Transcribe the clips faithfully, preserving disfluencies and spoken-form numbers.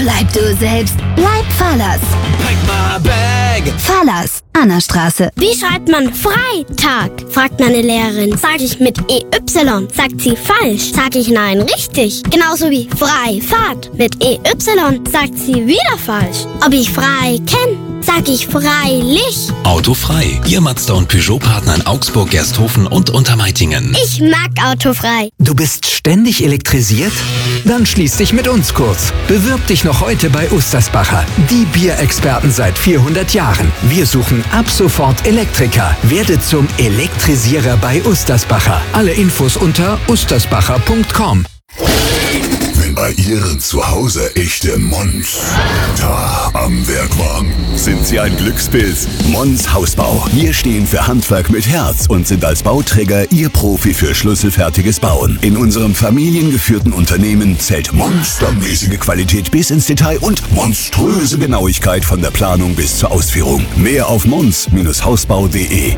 Bleib du selbst. Bleib Fallers. Pack my bag. Fallers, Annastraße. Wie schreibt man Freitag? Fragt meine Lehrerin. Sag ich mit E Y? Sagt sie falsch. Sag ich nein, richtig. Genauso wie Freifahrt. Mit E Y sagt sie wieder falsch. Ob ich frei kenn? Sag ich freilich. Autofrei. Ihr Mazda und Peugeot-Partner in Augsburg, Gersthofen und Untermeitingen. Ich mag autofrei. Du bist ständig elektrisiert? Dann schließ dich mit uns kurz. Bewirb dich noch heute bei Ustersbacher. Die Bierexperten seit vierhundert Jahren. Wir suchen ab sofort Elektriker. Werde zum Elektrisierer bei Ustersbacher. Alle Infos unter ustersbacher punkt com. Wenn bei Ihren zu Hause echte Monster am Werk waren, sind Sie ein Glückspilz. Mons Hausbau. Wir stehen für Handwerk mit Herz und sind als Bauträger Ihr Profi für schlüsselfertiges Bauen. In unserem familiengeführten Unternehmen zählt monstermäßige Qualität bis ins Detail und monströse Genauigkeit von der Planung bis zur Ausführung. Mehr auf mons Hausbau punkt de.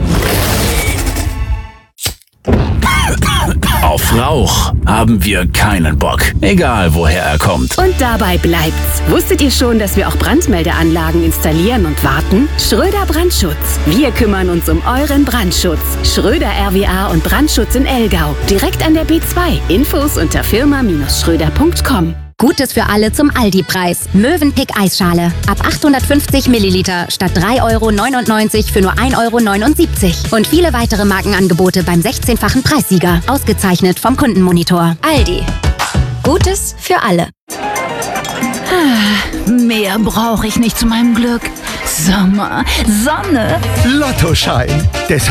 Auf Rauch haben wir keinen Bock, egal woher er kommt. Und dabei bleibt's. Wusstet ihr schon, dass wir auch Brandmeldeanlagen installieren und warten? Schröder Brandschutz. Wir kümmern uns um euren Brandschutz. Schröder R W A und Brandschutz in Elgau. Direkt an der B zwei. Infos unter firma Schröder punkt com. Gutes für alle zum Aldi-Preis. Mövenpick Eisschale. Ab achthundertfünfzig Milliliter statt drei Euro neunundneunzig für nur ein Euro neunundsiebzig. Und viele weitere Markenangebote beim sechzehnfachen Preissieger. Ausgezeichnet vom Kundenmonitor. Aldi. Gutes für alle. Mehr brauche ich nicht zu meinem Glück. Sommer, Sonne. Lottoschein. Deshalb